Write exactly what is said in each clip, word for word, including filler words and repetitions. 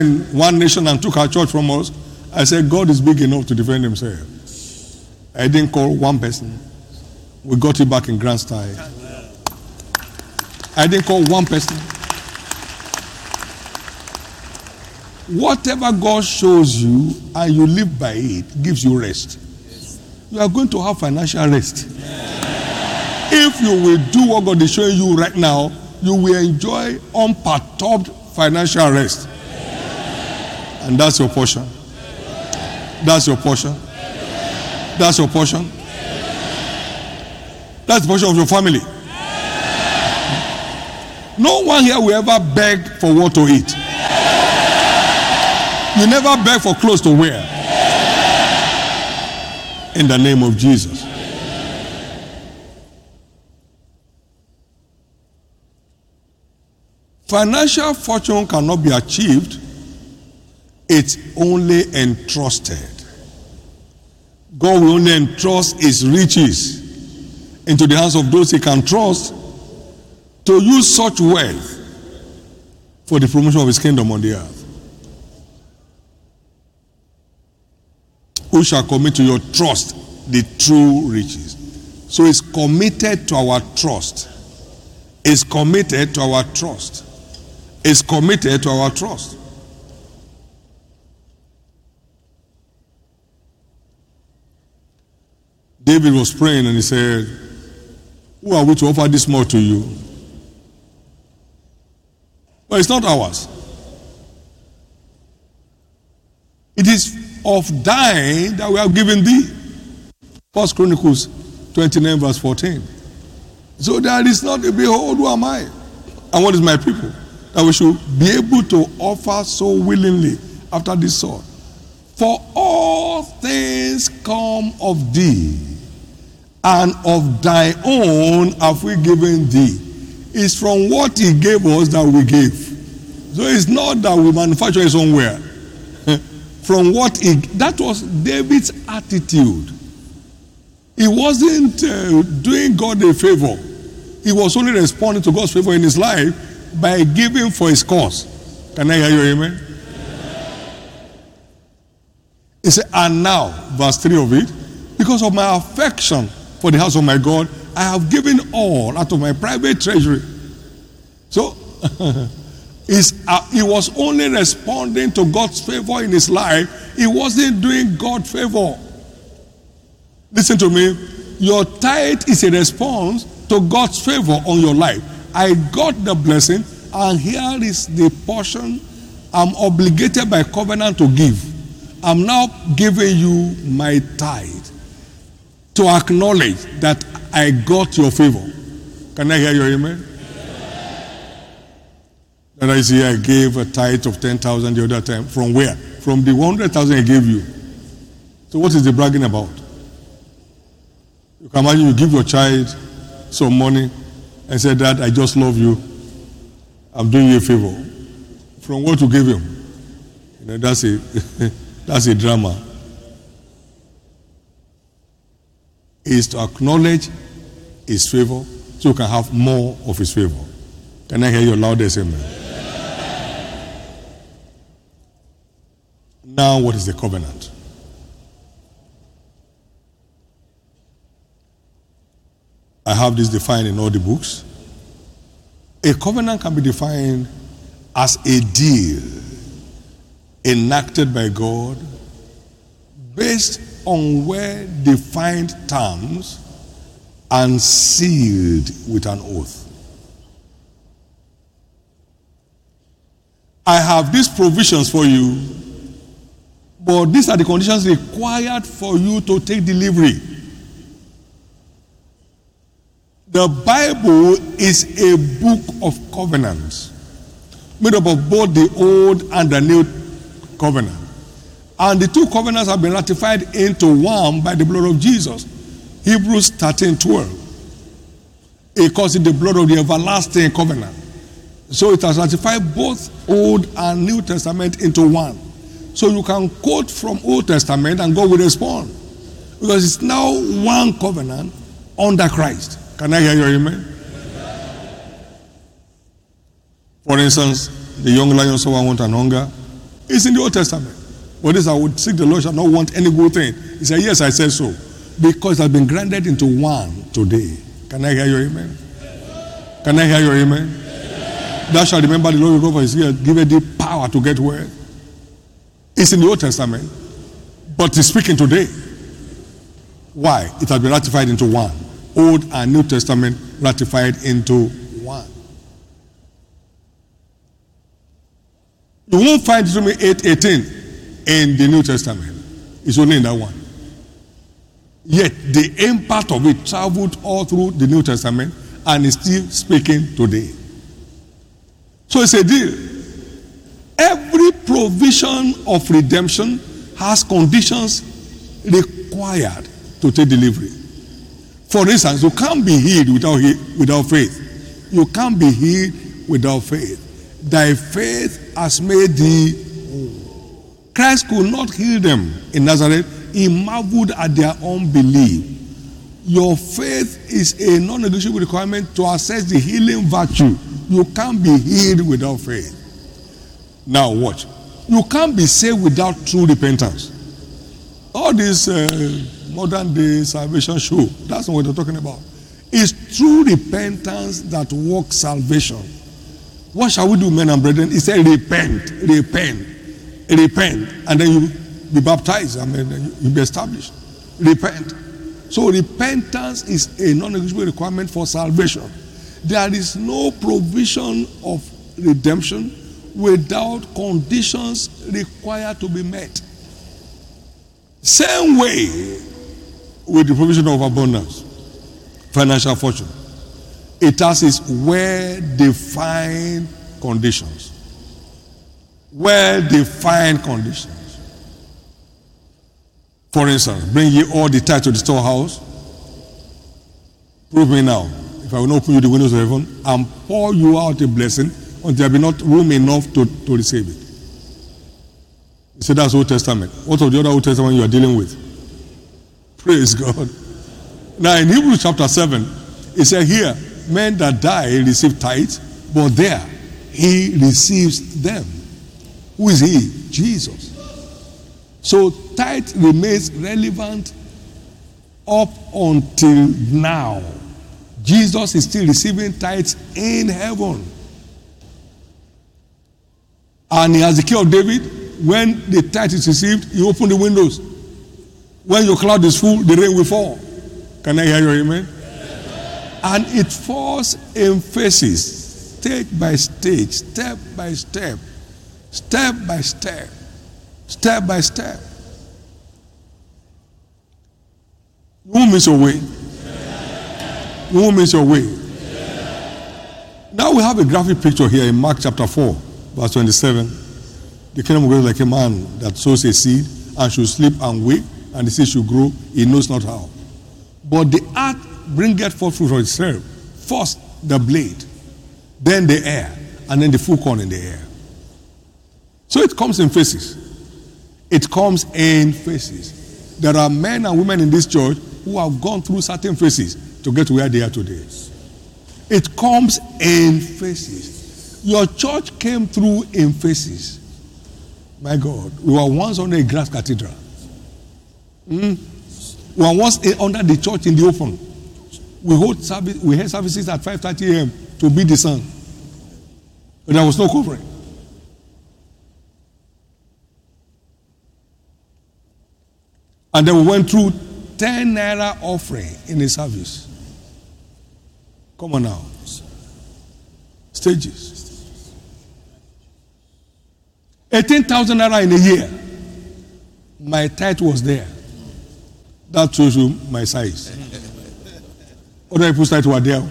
one nation and took our church from us, I said, God is big enough to defend himself. I didn't call one person. We got it back in grand style. I didn't call one person. Whatever God shows you and you live by it gives you rest. You are going to have financial rest. If you will do what God is showing you right now, you will enjoy unperturbed financial rest. And that's your portion. That's your portion. That's your portion. That's the portion of your family. No one here will ever beg for what to eat. You never beg for clothes to wear. In the name of Jesus. Financial fortune cannot be achieved. It's only entrusted. God will only entrust his riches into the hands of those he can trust to use such wealth for the promotion of his kingdom on the earth. Who shall commit to your trust the true riches? So it's committed to our trust. It's committed to our trust. It's committed to our trust. David was praying and he said, who are we to offer this more to you? But it's not ours. It is of thine that we have given thee. First Chronicles twenty-nine verse fourteen. So that is not, behold, who am I? And what is my people? That we should be able to offer so willingly after this sort. For all things come of thee, and of thy own have we given thee. It's from what he gave us that we gave. So it's not that we manufacture it somewhere. From what he, that was David's attitude. He wasn't uh, doing God a favor. He was only responding to God's favor in his life by giving for his cause. Can I hear you, amen? He said, and now, verse three of it, because of my affection for the house of my God, I have given all out of my private treasury. So, uh, he was only responding to God's favor in his life. He wasn't doing God favor. Listen to me. Your tithe is a response to God's favor on your life. I got the blessing, and here is the portion I'm obligated by covenant to give. I'm now giving you my tithe to acknowledge that I got your favor. Can I hear your amen? And I see I gave a tithe of ten thousand the other time. From where? From the one hundred thousand I gave you. So what is the bragging about? You can imagine you give your child some money and say, Dad, I just love you. I'm doing you a favor. From what you gave him? You know, that's a that's a drama. Is to acknowledge his favor so you can have more of his favor. Can I hear your loudest amen? Now, what is the covenant? I have this defined in all the books. A covenant can be defined as a deal enacted by God based on well-defined terms and sealed with an oath. I have these provisions for you, but these are the conditions required for you to take delivery. The Bible is a book of covenants, made up of both the Old and the New Covenant. And the two covenants have been ratified into one by the blood of Jesus. Hebrews thirteen twelve. It calls it the blood of the everlasting covenant. So it has ratified both Old and New Testament into one. So you can quote from Old Testament and God will respond. Because it's now one covenant under Christ. Can I hear your amen? For instance, the young lion saw want and hunger, It's in the Old Testament. But this I would seek the Lord shall not want any good thing. He said, yes, I said so. Because it has been granted into one today. Can I hear your amen? Can I hear your amen? amen. Thou shalt remember the Lord your God for his year, given thee power to get well. It's in the Old Testament, but it's speaking today. Why? It has been ratified into one. Old and New Testament ratified into one. You won't find Deuteronomy eight eighteen in the New Testament. It's only in that one. Yet the impact of it traveled all through the New Testament and is still speaking today. So it's a deal. Every provision of redemption has conditions required to take delivery. For instance, you can't be healed without, without faith. You can't be healed without faith. Thy faith has made thee whole. Christ could not heal them in Nazareth. He marveled at their unbelief. Your faith is a non-negotiable requirement to access the healing virtue. You can't be healed without faith. Now watch. You can't be saved without true repentance. All this uh, modern day salvation show, that's not what they're talking about. It's true repentance that works salvation. What shall we do, men and brethren? He said, repent, repent, repent, and then you be baptized. I mean, you be established. Repent. So repentance is a non-negotiable requirement for salvation. There is no provision of redemption without conditions required to be met. Same way with the provision of abundance, financial fortune. It has its well-defined conditions. Well-defined conditions. For instance, bring ye all the tithe to the storehouse. Prove me now, if I will not open you the windows of heaven and pour you out a blessing until there be not room enough to, to receive it. He said that's Old Testament. What of the other Old Testament you are dealing with? Praise God. Now in Hebrews chapter seven, it said here, men that die receive tithes, but there he receives them. Who is he? Jesus. So tithe remains relevant up until now. Jesus is still receiving tithes in heaven. And he has the key of David. When the tithe is received, you open the windows. When your cloud is full, the rain will fall. Can I hear your amen? Amen. And it falls in phases, stage by stage, step by step, step by step, step by step. You won't miss your way. You won't miss your way. Now we have a graphic picture here in Mark chapter four, verse twenty-seven. The kingdom of God is like a man that sows a seed and should sleep and wake, and the seed should grow, he knows not how. But the earth bringeth forth fruit for itself. First the blade, then the air, and then the full corn in the air. So it comes in phases. It comes in phases. There are men and women in this church who have gone through certain phases to get to where they are today. It comes in phases. Your church came through in phases. My God, we were once under a grass cathedral. Mm. We were once under the church in the open. We hold service, we had services at five thirty a.m. to beat the sun. But there was no covering. And then we went through ten naira offering in a service. Come on now. Stages. eighteen thousand naira in a year. My tithe was there. That shows you my size. Other people's tithe were there.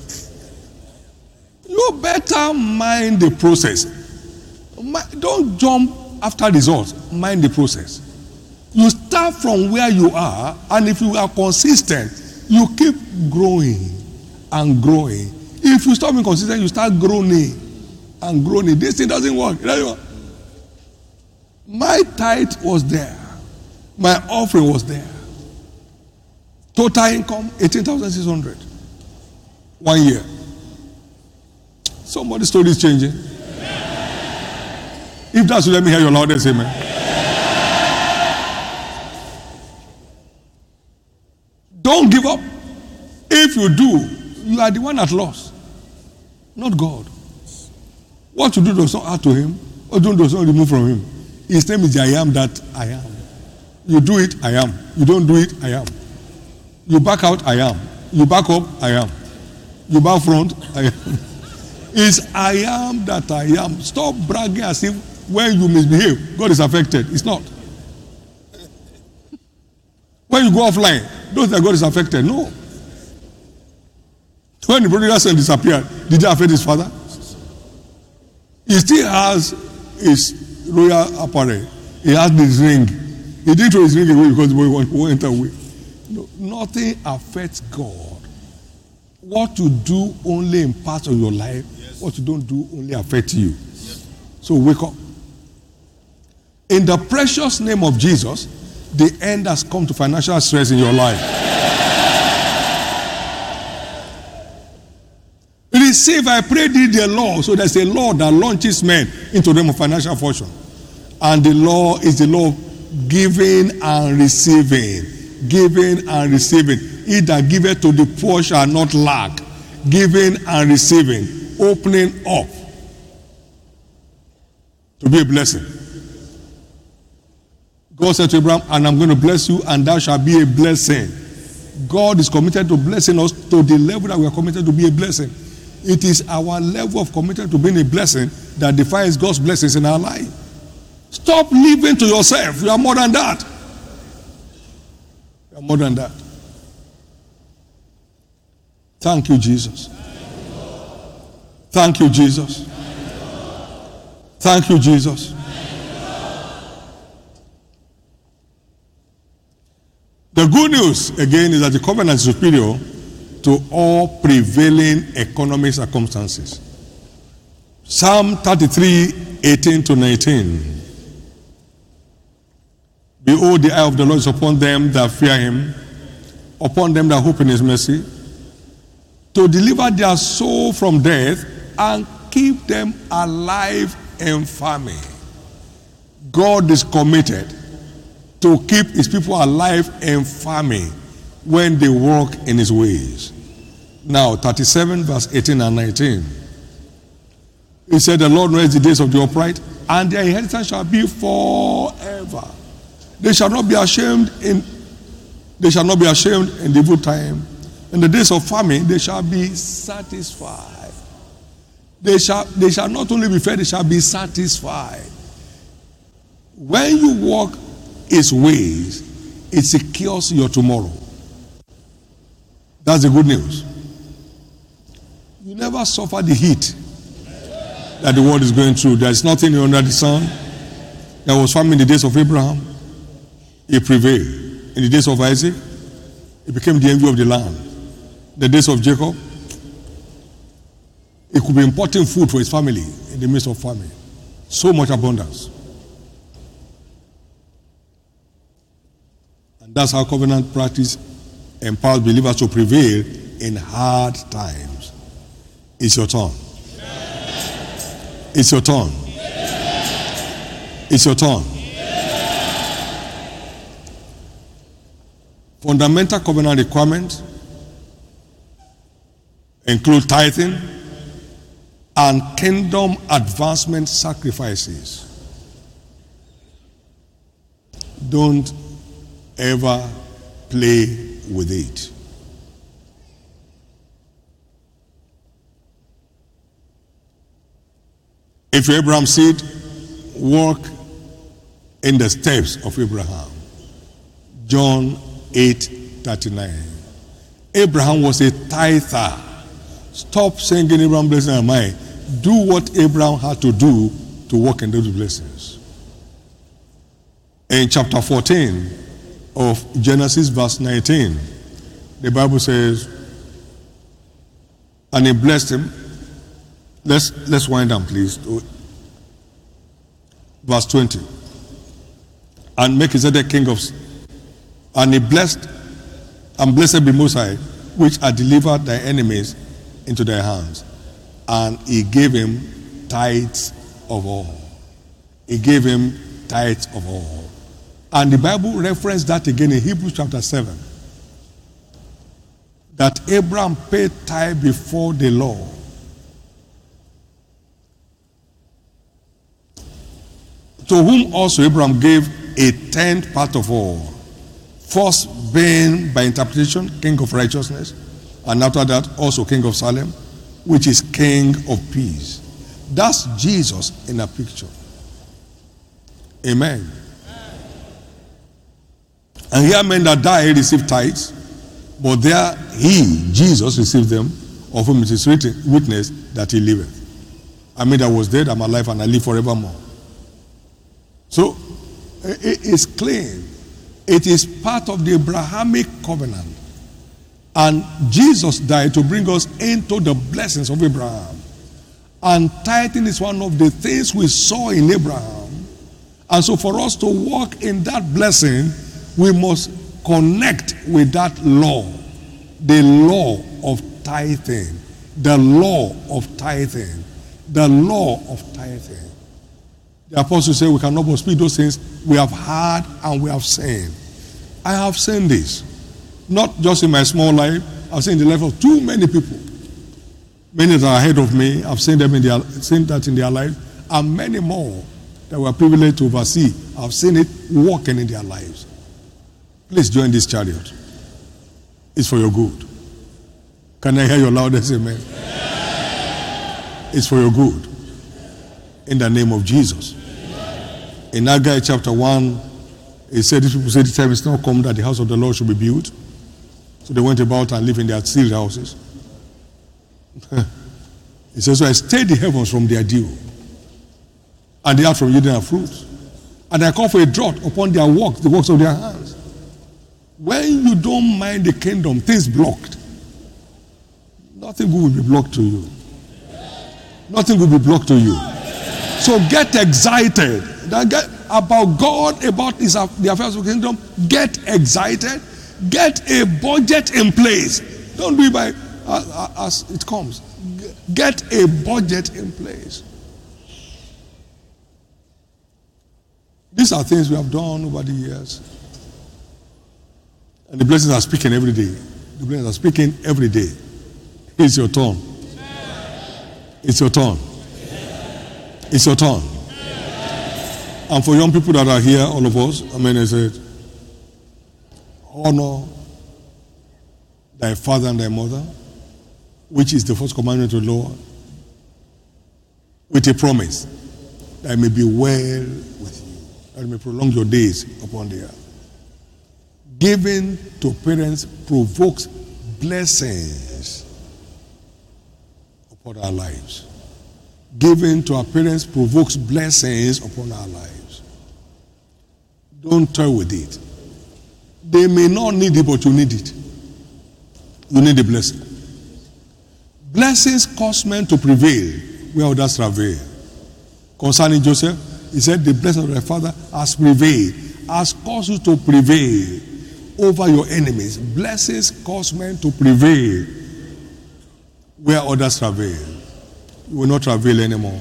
You better mind the process. Don't jump after results. Mind the process. You start from where you are, and if you are consistent, you keep growing and growing. If you stop being consistent, you start groaning and groaning. This thing doesn't work. It doesn't work. My tithe was there. My offering was there. Total income, eighteen thousand six hundred. One year. Somebody's story is changing. If that's so, let me hear your loudest amen. Don't give up. If you do, you are the one at loss, not God. What you do does not add to him, or do does not remove from him. His name is I am that I am. You do it, I am. You don't do it, I am. You back out, I am. You back up, I am. You back front, I am. It's I am that I am. Stop bragging as if when you misbehave, God is affected. It's not. When you go offline, don't think God is affected. No. When the prodigal son disappeared, did he affect his father? He still has his royal apparel. He has his ring. He didn't throw his ring away because the boy went away. No, nothing affects God. What you do only impacts on your life. Yes. What you don't do only affects you. Yes. So wake up. In the precious name of Jesus, the end has come to financial stress in your life. Receive, I pray thee the law. So there's a law that launches men into the realm of financial fortune. And the law is the law of giving and receiving. Giving and receiving. He that giveth to the poor shall not lack. Giving and receiving. Opening up to be a blessing. God said to Abraham, and I'm going to bless you, and thou shalt be a blessing. God is committed to blessing us to the level that we are committed to be a blessing. It is our level of commitment to being a blessing that defines God's blessings in our life. Stop living to yourself. You are more than that. You are more than that. Thank you, Jesus. Thank you, Jesus. Thank you, Jesus. The good news, again, is that the covenant is superior to all prevailing economic circumstances. Psalm thirty-three, eighteen to nineteen. Behold, the eye of the Lord is upon them that fear him, upon them that hope in his mercy, to deliver their soul from death and keep them alive in famine. God is committed to keep his people alive in famine when they walk in his ways. Now, thirty-seven, verse eighteen and nineteen. He said, the Lord knows the days of the upright, and their inheritance shall be forever. They shall not be ashamed in they shall not be ashamed in the evil time. In the days of famine, they shall be satisfied. They shall they shall not only be fed, they shall be satisfied. When you walk his ways, it secures your tomorrow. That's the good news. You never suffer the heat that the world is going through. There is nothing under the sun. There was famine in the days of Abraham. He prevailed. In the days of Isaac, he became the envy of the land. The days of Jacob, he could be importing food for his family in the midst of famine. So much abundance. And that's how covenant practice empowers believers to prevail in hard times. It's your turn. It's your turn. It's your turn. Fundamental covenant requirements include tithing and kingdom advancement sacrifices. Don't ever play with it. If you're Abraham's seed, walk in the steps of Abraham. John eight thirty-nine. Abraham was a tither. Stop saying Abraham blessing am I. Do what Abraham had to do to walk in those blessings. In chapter fourteen of Genesis, verse nineteen, the Bible says, and he blessed him. Let's let's wind down, please. Verse twenty. And Melchizedek king of, and he blessed, and blessed be Most High, which had delivered thy enemies into their hands. And he gave him tithes of all. He gave him tithes of all. And the Bible referenced that again in Hebrews chapter seven. That Abraham paid tithe before the law. To whom also Abraham gave a tenth part of all. First being by interpretation king of righteousness, and after that also king of Salem, which is king of peace. That's Jesus in a picture. Amen. And here men that died received tithes, but there he, Jesus, received them, of whom it is written, witness that he liveth. I mean, I was dead, I'm alive, and I live forevermore. So, it is clean. It is part of the Abrahamic covenant. And Jesus died to bring us into the blessings of Abraham. And tithing is one of the things we saw in Abraham. And so for us to walk in that blessing, we must connect with that law. The law of tithing. The law of tithing. The law of tithing. The apostles say we cannot but speak those things we have heard and we have seen. I have seen this. Not just in my small life. I've seen the life of too many people. Many that are ahead of me, I've seen them in their seen that in their life. And many more that were privileged to oversee. I've seen it working in their lives. Please join this chariot. It's for your good. Can I hear your loudest amen? It's for your good. In the name of Jesus. In Haggai chapter one, it said, these people said the time is not come that the house of the Lord should be built. So they went about and lived in their sealed houses. It says, so I stayed the heavens from their dew, and the earth from yielding their fruits. And I call for a drought upon their works, the works of their hands. When you don't mind the kingdom, things blocked. Nothing good will be blocked to you. Nothing will be blocked to you. So get excited get about God, about his, the affairs of the kingdom. Get excited. Get a budget in place. Don't do it by uh, as it comes. Get a budget in place. These are things we have done over the years. And the blessings are speaking every day. The blessings are speaking every day. It's your turn. It's your turn. It's your turn. And for young people that are here, all of us, I mean, I said, honor thy father and thy mother, which is the first commandment of the Lord, with a promise that it may be well with you, that it may prolong your days upon the earth. Giving to parents provokes blessings upon our lives. Giving to our parents provokes blessings upon our lives. Don't toy with it. They may not need it, but you need it. You need the blessing. Blessings cause men to prevail where others travail. Concerning Joseph, he said, the blessing of thy father has prevailed, has caused you to prevail over your enemies. Blessings cause men to prevail where others travail. You will not travail anymore.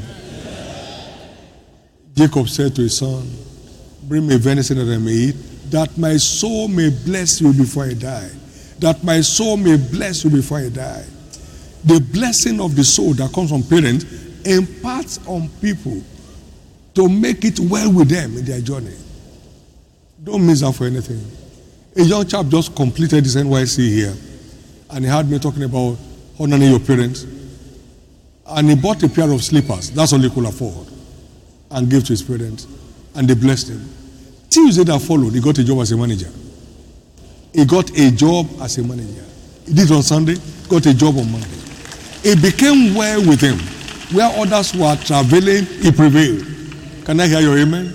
Jacob said to his son, bring me venison that I may eat, that my soul may bless you before I die. That my soul may bless you before I die. The blessing of the soul that comes from parents imparts on people to make it well with them in their journey. Don't miss out for anything. A young chap just completed his N Y C here, and he heard me talking about honoring your parents. And he bought a pair of slippers, that's all he could afford, and gave to his parents, and they blessed him. Tuesday that followed, he got a job as a manager. He got a job as a manager. He did it on Sunday, got a job on Monday. It became well with him. Where others were traveling, he prevailed. Can I hear your amen?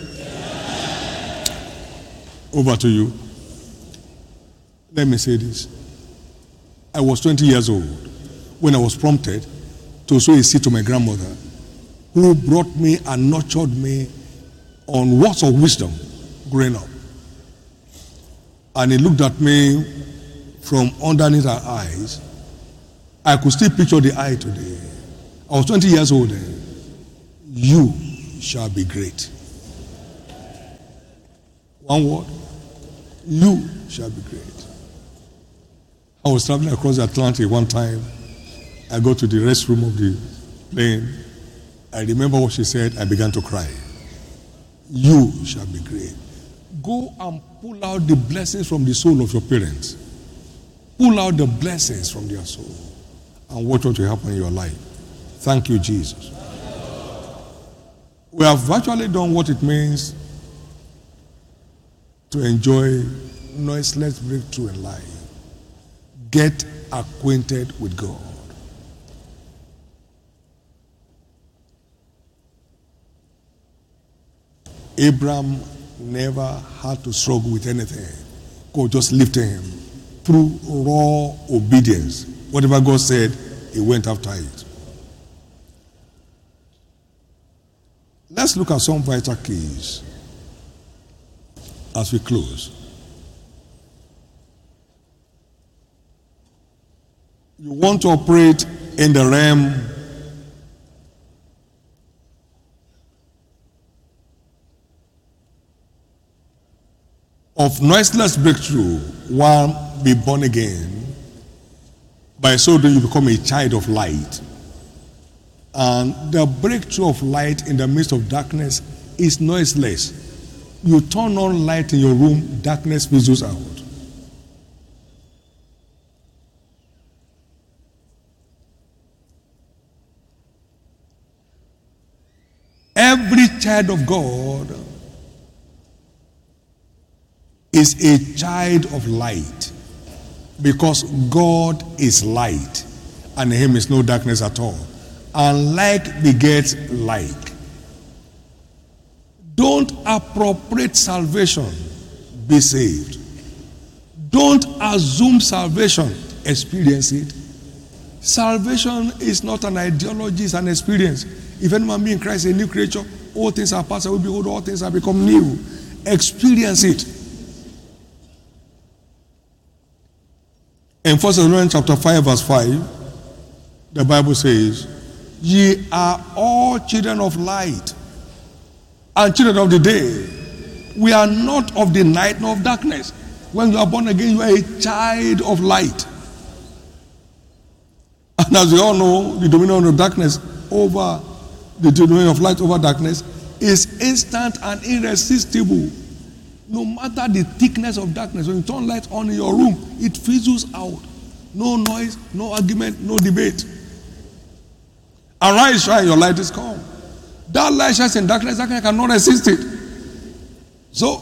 Over to you. Let me say this. I was twenty years old when I was prompted to sow a seed to my grandmother, who brought me and nurtured me on words of wisdom growing up. And he looked at me from underneath her eyes. I could still picture the eye today. I was twenty years old then. You shall be great. One word. You shall be great. I was traveling across the Atlantic one time. I go to the restroom of the plane. I remember what she said. I began to cry. You shall be great. Go and pull out the blessings from the soul of your parents. Pull out the blessings from their soul and watch what will happen in your life. Thank you, Jesus. We have virtually done what it means to enjoy noiseless breakthrough in life. Get acquainted with God. Abraham never had to struggle with anything. God just lifted him through raw obedience. Whatever God said, he went after it. Let's look at some vital keys as we close. You want to operate in the realm of noiseless breakthrough. One, be born again. By so doing, you become a child of light. And the breakthrough of light in the midst of darkness is noiseless. You turn on light in your room, darkness fizzles out. Every child of God is a child of light, because God is light and in him is no darkness at all. And like begets like. Don't appropriate salvation, be saved. Don't assume salvation, experience it. Salvation is not an ideology, it's an experience. If any man be in Christ, a new creature, all things are past away, behold, all things have become new. Experience it. In First Thessalonians chapter five, verse five, the Bible says, ye are all children of light and children of the day. We are not of the night nor of darkness. When you are born again, you are a child of light. And as we all know, the dominion of darkness over the dominion of light over darkness is instant and irresistible. No matter the thickness of darkness, when you turn light on in your room, it fizzles out. No noise, no argument, no debate. Arise, shine, your light is come. That light shines in darkness, darkness cannot resist it. So,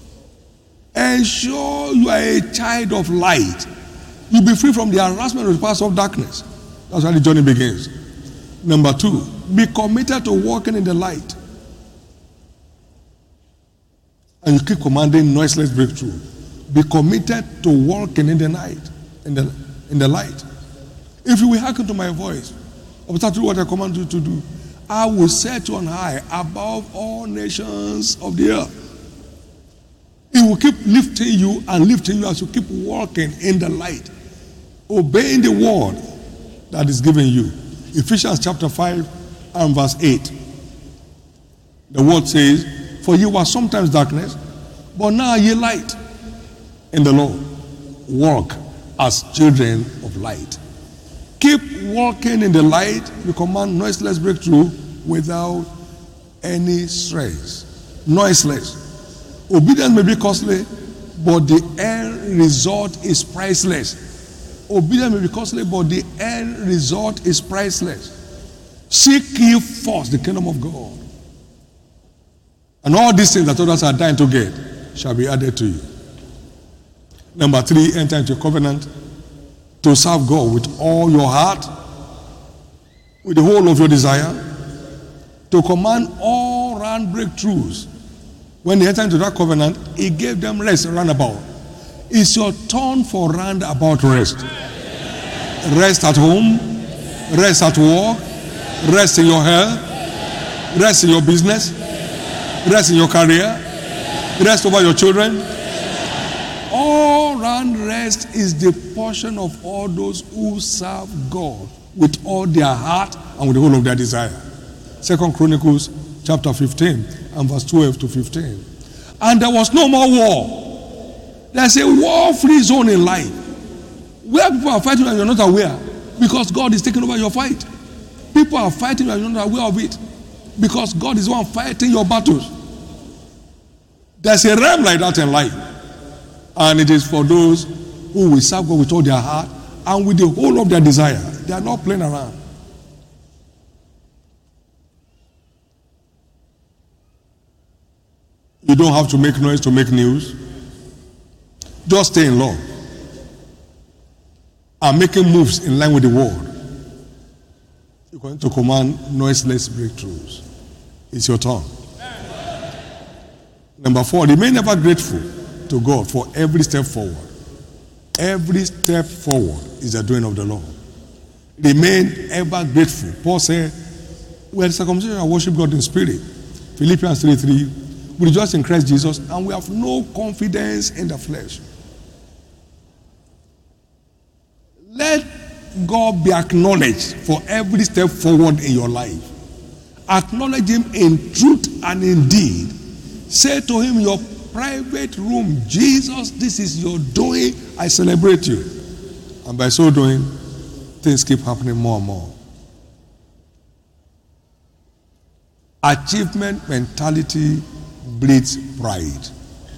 ensure you are a child of light. You'll be free from the harassment of the powers of darkness. That's how the journey begins. Number two, be committed to walking in the light. And you keep commanding noiseless breakthrough. Be committed to walking in the night, in the, in the light. If you will hearken to my voice, observe what I command you to do, I will set you on high above all nations of the earth. It will keep lifting you and lifting you as you keep walking in the light, obeying the word that is given you. Ephesians chapter five and verse eight. The word says, for you were sometimes darkness, but now are ye light in the Lord. Walk as children of light. Keep walking in the light. You command noiseless breakthrough without any stress. Noiseless. Obedience may be costly, but the end result is priceless. Obedience may be costly, but the end result is priceless. Seek ye first the kingdom of God, and all these things that others are dying to get shall be added to you. Number three, enter into a covenant to serve God with all your heart, with the whole of your desire, to command all round breakthroughs. When they enter into that covenant, he gave them rest roundabout. It's your turn for roundabout rest. Rest at home, rest at work, rest in your health, rest in your business, rest in your career, rest over your children. All round rest is the portion of all those who serve God with all their heart and with the whole of their desire. Second Chronicles chapter fifteen and verse twelve to fifteen. And there was no more war. There's a war-free zone in life. Where people are fighting and you're not aware, because God is taking over your fight. People are fighting and you're not aware of it, because God is the one fighting your battles. There's a realm like that in life. And it is for those who will serve God with all their heart and with the whole of their desire. They are not playing around. You don't have to make noise to make news. Just stay in love and making moves in line with the word. You're going to command noiseless breakthroughs. It's your turn. Number four, remain ever grateful to God for every step forward. Every step forward is the doing of the Lord. Remain ever grateful. Paul said, we are circumcision and worship God in spirit. Philippians three three. We rejoice in Christ Jesus and we have no confidence in the flesh. Let God be acknowledged for every step forward in your life. Acknowledge Him in truth and in deed. Say to Him in your private room, Jesus, this is your doing. I celebrate you. And by so doing, things keep happening more and more. Achievement mentality breeds pride.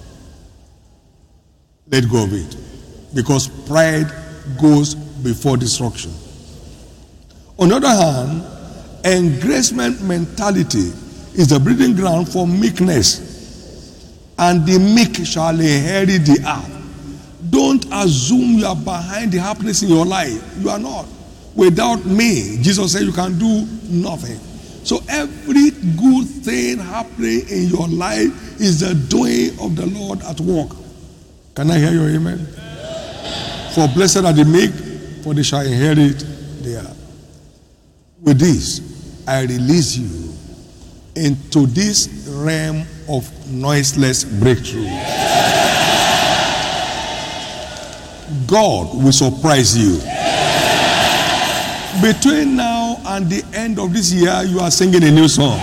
Let go of it. Because pride goes before destruction. On the other hand, engracement mentality is the breeding ground for meekness. And the meek shall inherit the earth. Don't assume you are behind the happiness in your life. You are not. Without me, Jesus said you can do nothing. So every good thing happening in your life is the doing of the Lord at work. Can I hear your amen? For blessed are the meek, for they shall inherit the earth. With this, I release you into this realm of noiseless breakthrough. God will surprise you. Between now and the end of this year, you are singing a new song.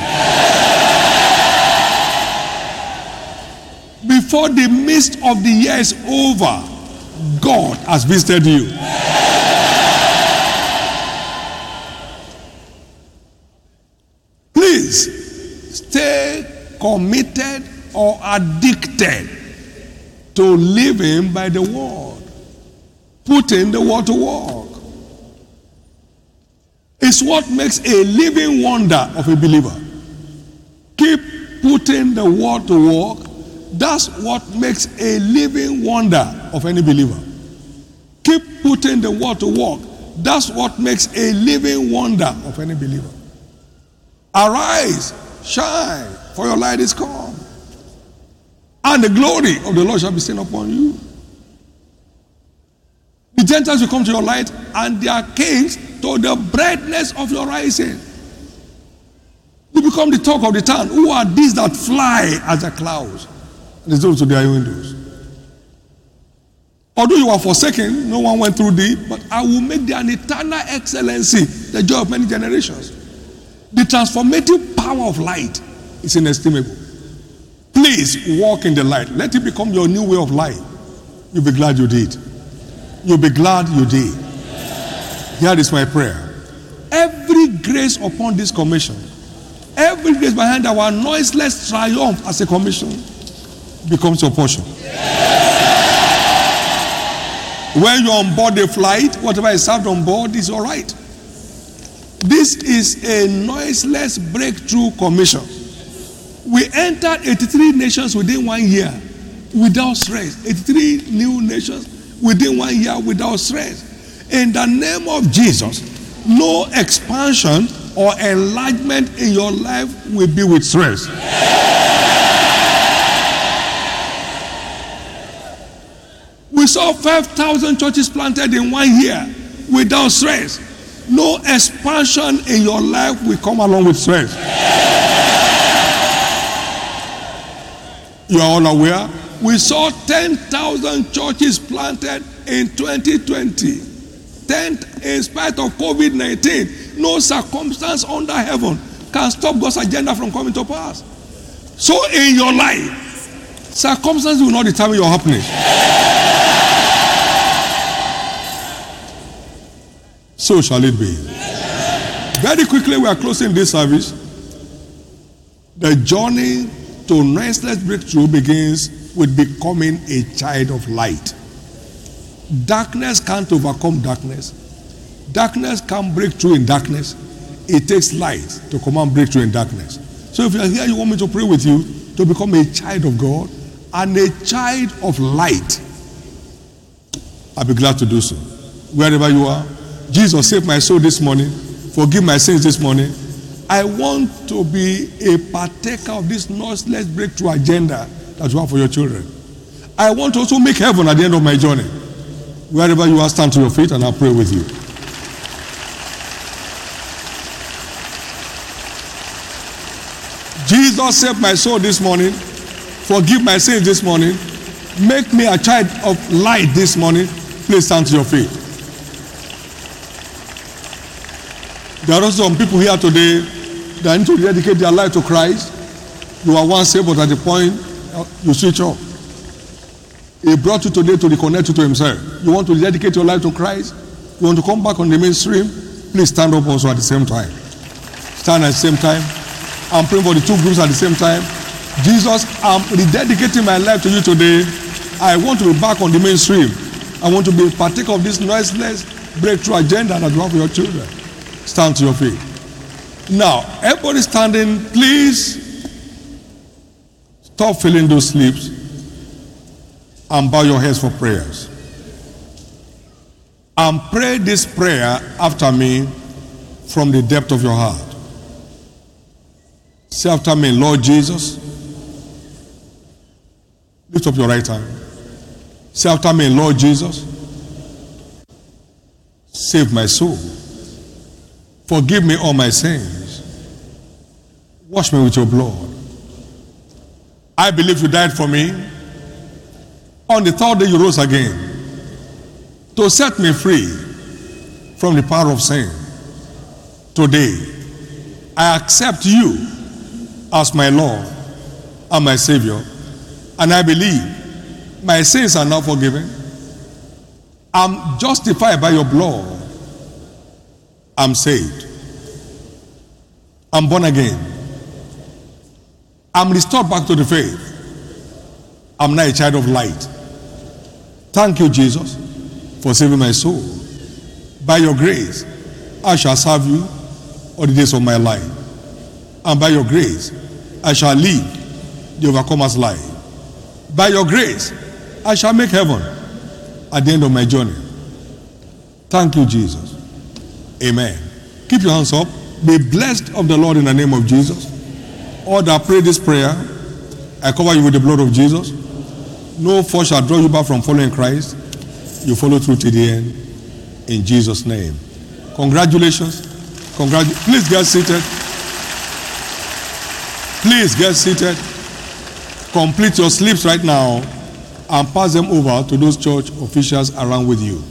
Before the midst of the year is over, God has visited you. Please stay committed or addicted to living by the word. Putting the word to work. It's what makes a living wonder of a believer. Keep putting the word to work. That's what makes a living wonder of any believer. Keep putting the word to work. That's what makes a living wonder of any believer. Arise, shine, for your light is come, and the glory of the Lord shall be seen upon you. The Gentiles will come to your light, and their kings to the brightness of your rising. You become the talk of the town. Who are these that fly as the clouds? And it's those to their windows. Although you are forsaken, no one went through thee, but I will make thee an eternal excellency, the joy of many generations. The transformative power of light is inestimable. Please walk in the light. Let it become your new way of life. You'll be glad you did. You'll be glad you did. Here is my prayer. Every grace upon this commission, every grace behind our noiseless triumph as a commission becomes your portion. When you're on board a flight, whatever is served on board is all right. This is a noiseless breakthrough commission. We entered eighty-three nations within one year without stress. eighty-three new nations within one year without stress. In the name of Jesus, no expansion or enlargement in your life will be with stress. We saw five thousand churches planted in one year without stress. No expansion in your life will come along with stress. You are all aware. We saw ten thousand churches planted in twenty twenty. ten in spite of COVID nineteen. No circumstance under heaven can stop God's agenda from coming to pass. So in your life, Circumstances will not determine your happiness. So shall it be. Very quickly, we are closing this service. The journey to noiseless breakthrough begins with becoming a child of light. Darkness can't overcome darkness. Darkness can't break through in darkness. It takes light to come and break through in darkness. So if you are here, you want me to pray with you to become a child of God and a child of light, I'll be glad to do so. Wherever you are, Jesus, save my soul this morning. Forgive my sins this morning. I want to be a partaker of this noiseless breakthrough agenda that you have for your children. I want to also make heaven at the end of my journey. Wherever you are, stand to your feet and I'll pray with you. Jesus, save my soul this morning. Forgive my sins this morning. Make me a child of light this morning. Please stand to your feet. There are also some people here today that need to dedicate their life to Christ. You are once saved, but at the point you switch off. He brought you today to reconnect you to himself. You want to dedicate your life to Christ? You want to come back on the mainstream? Please stand up also at the same time. Stand at the same time. I'm praying for the two groups at the same time. Jesus, I'm rededicating my life to you today. I want to be back on the mainstream. I want to be a partaker of this noiseless breakthrough agenda that you have for your children. Stand to your feet. Now, everybody standing, please stop filling those sleeps and bow your heads for prayers. And pray this prayer after me from the depth of your heart. Say after me, Lord Jesus. Lift up your right hand. Say after me, Lord Jesus. Save my soul. Forgive me all my sins. Wash me with your blood. I believe you died for me. On the third day you rose again to set me free from the power of sin. Today, I accept you as my Lord and my Savior, and I believe my sins are now forgiven. I'm justified by your blood. I'm saved. I'm born again. I'm restored back to the faith. I'm now a child of light. Thank you, Jesus, for saving my soul. By your grace, I shall serve you all the days of my life. And by your grace, I shall live the overcomer's life. By your grace, I shall make heaven at the end of my journey. Thank you, Jesus. Amen. Keep your hands up. Be blessed of the Lord in the name of Jesus. All that pray this prayer, I cover you with the blood of Jesus. No force shall draw you back from following Christ. You follow through to the end. In Jesus' name. Congratulations. Congratu- Please get seated. Please get seated. Complete your sleeps right now and pass them over to those church officials around with you.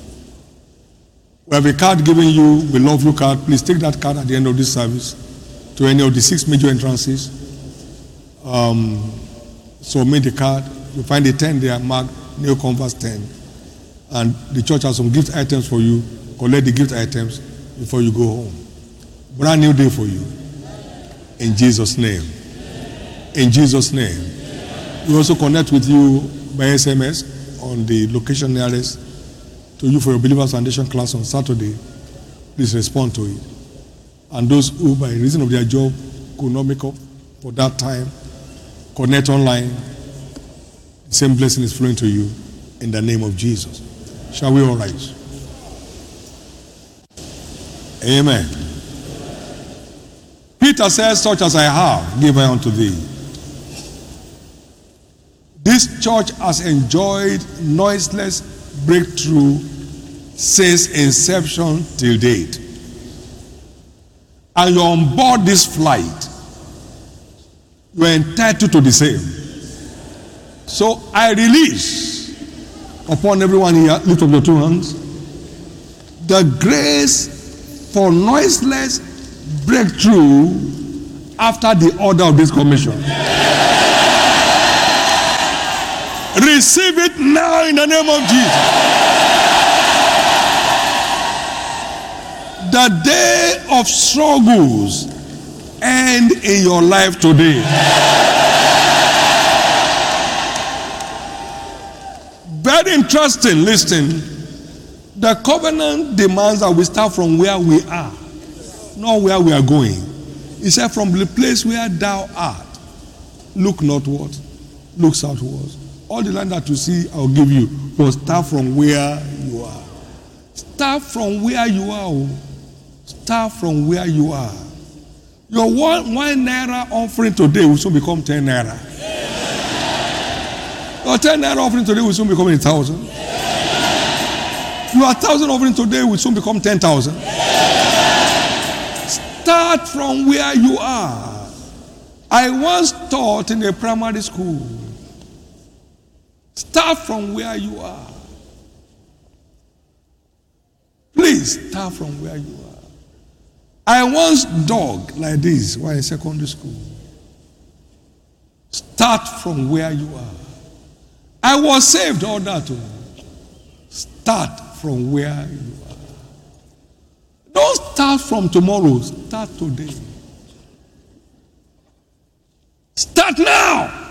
We have a card given you, we love you card. Please take that card at the end of this service to any of the six major entrances. Um, submit the card. You find the ten there marked New Converse ten. And the church has some gift items for you. Collect the gift items before you go home. Brand new day for you. In Jesus' name. In Jesus' name. We also connect with you by S M S on the location nearest to you for your Believers Foundation class on Saturday. Please respond to it. And those who by reason of their job could not make up for that time, connect online. The same blessing is flowing to you in the name of Jesus. Shall we all rise? Amen. Peter says, such as I have, give I unto thee. This church has enjoyed noiseless breakthrough since inception till date. And you're on board this flight. You're entitled to the same. So I release upon everyone here, lift up your two hands, the grace for noiseless breakthrough after the order of this commission. Receive it now in the name of Jesus. The day of struggles end in your life today. Very interesting, listen. The covenant demands that we start from where we are, not where we are going. He said, from the place where thou art, look northward, look southward. All the land that you see, I'll give you. But start from where you are. Start from where you are. Start from where you are. Your one, one naira offering today will soon become ten naira. Your ten naira offering today will soon become a thousand. Your thousand offering today will soon become ten thousand. Start from where you are. I once taught in a primary school. Start from where you are. Please start from where you are. I once dug like this while in secondary school. Start from where you are. I was saved all that too. Start from where you are. Don't start from tomorrow. Start today. Start now.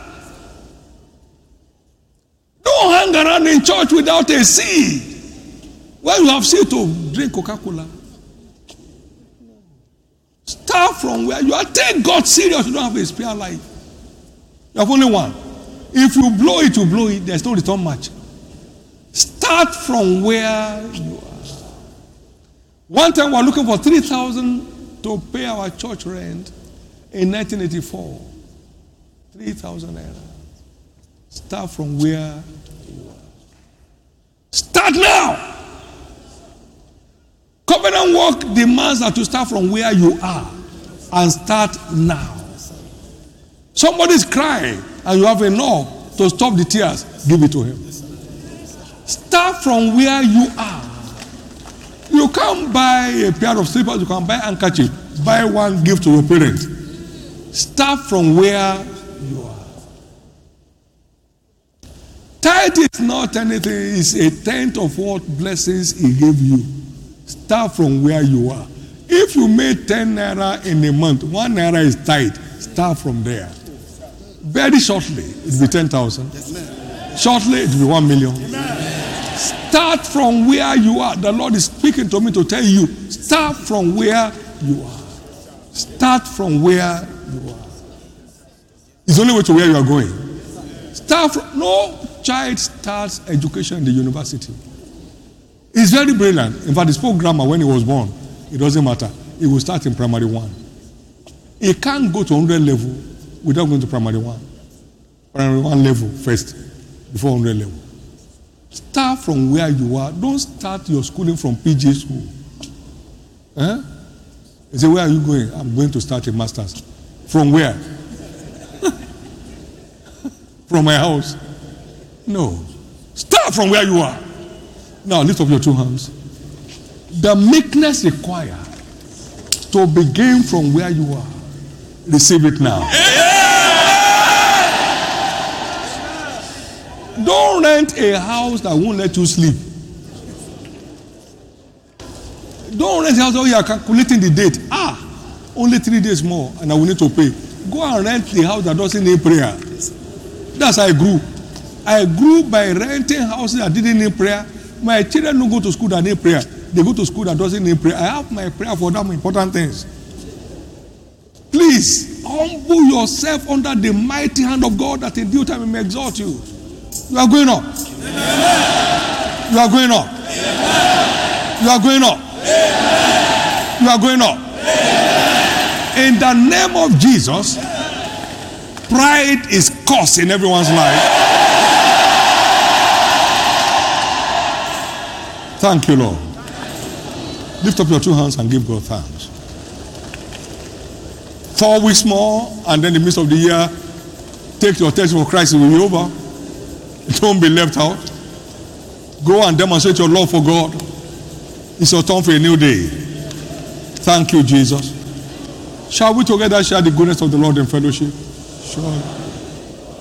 Don't hang around in church without a seed. When you have seed to drink Coca-Cola. Start from where you are. Take God serious. You don't have a spare life. You have only one. If you blow it, you blow it. There's no return match. Start from where you are. One time we were looking for three thousand to pay our church rent in nineteen eighty-four. three thousand naira. Start from where you are. Start now. Covenant work demands that you start from where you are and start now. Somebody is crying and you have enough to stop the tears. Give it to him. Start from where you are. You can't buy a pair of slippers. You can buy a handkerchief. Buy one, give to your parents. Start from where you are. Tithe is not anything. It's a tenth of what blessings he gave you. Start from where you are. If you made ten naira in a month, one naira is tithe. Start from there. Very shortly, it will be ten thousand. Shortly, it will be one million. Start from where you are. The Lord is speaking to me to tell you, start from where you are. Start from where you are. It's the only way to where you are going. Start from, no child starts education in the university. It's very brilliant. In fact, he spoke grammar when he was born. It doesn't matter. He will start in primary one. He can't go to one hundred level without going to primary one. Primary one level first, before one hundred level. Start from where you are. Don't start your schooling from P G school. Eh? You say, where are you going? I'm going to start a master's. From where? From my house. No. Start from where you are. Now lift up your two hands. The meekness required to begin from where you are. Receive it now. Don't rent a house that won't let you sleep. Don't rent a house where you are calculating the date. Ah, only three days more and I will need to pay. Go and rent the house that doesn't need prayer. That's how I grew. I grew by renting houses that didn't need prayer. My children don't go to school that need prayer. They go to school that doesn't need prayer. I have my prayer for them important things. Please, humble yourself under the mighty hand of God that in due time he may exalt you. You are going up. Amen. You are going up. Amen. You are going up. Amen. You are going up. Amen. In the name of Jesus, pride is cursed in everyone's life. Thank you, Lord. Lift up your two hands and give God thanks. Four weeks more, and then in the midst of the year, take your test for Christ, it will be over. Don't be left out. Go and demonstrate your love for God. It's your turn for a new day. Thank you, Jesus. Shall we together share the goodness of the Lord in fellowship? Sure.